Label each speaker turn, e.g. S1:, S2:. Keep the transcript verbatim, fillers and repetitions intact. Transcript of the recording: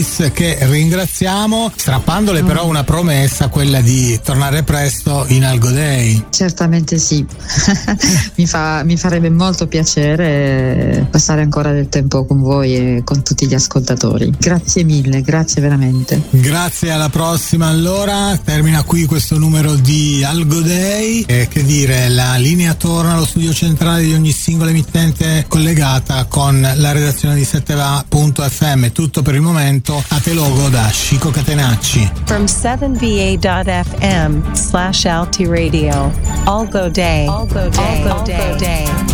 S1: che ringraziamo, strappandole però una promessa, quella di tornare presto in Algo Day.
S2: Certamente sì. mi, fa, mi farebbe molto piacere passare ancora del tempo con voi e con tutti gli ascoltatori. Grazie mille, grazie veramente.
S1: Grazie, alla prossima. Allora termina qui questo numero di Algo Day, e che dire, la linea torna allo studio centrale di ogni singola emittente collegata con la redazione di sette va punto effe emme. Tutto per il momento, a te logo da Chico Catenacci.
S3: From seven v a dot f m slash Alti Radio. Algo Day. Algo Day. Algo Day.